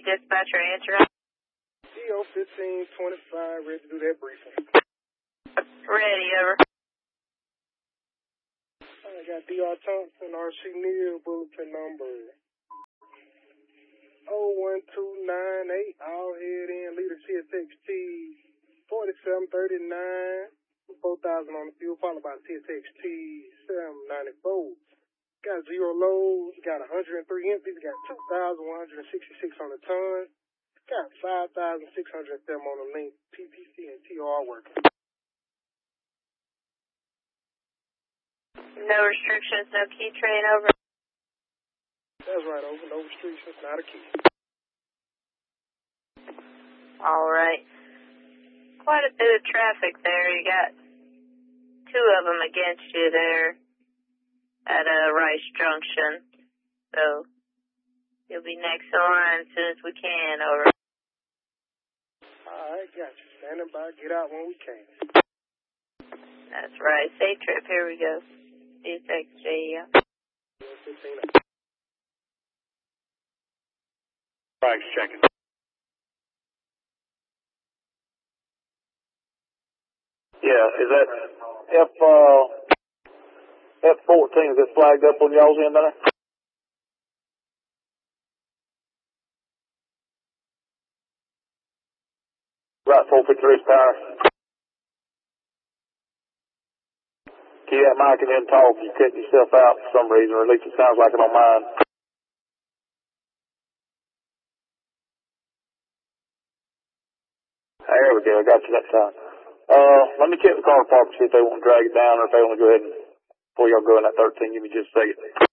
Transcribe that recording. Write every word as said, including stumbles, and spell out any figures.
dispatcher answer. D O fifteen twenty-five, ready to do that briefing. Ready, over. I got D R Thompson, R C Neal, bulletin number oh one two nine eight, all head in, leader T S X T forty-seven thirty-nine, four thousand on the fuel, followed by T S X T seven ninety-four. Got zero loads, got one hundred three empties, got two thousand one hundred sixty-six on the ton, got five thousand six hundred seven on the link, P P C and T O R working. No restrictions, no key train, over. That's right, over. No restrictions, not a key. All right. Quite a bit of traffic there. You got two of them against you there at uh, Rice Junction. So you'll be next on as soon as we can, over. All right, got you. Standing by, get out when we can. That's right. Safe trip. Here we go. T S X J, yeah. Right, checking. Yeah, is that F, uh, F fourteen, is it flagged up on y'all's end there? Right, four fifty-three power. Keep that mic and then talk. You cut yourself out for some reason, or at least it sounds like it on mine. There we go, I got you that time. Uh, let me check the car department, see if they want to drag it down or if they want to go ahead and, before y'all go in that thirteen, give me just a second.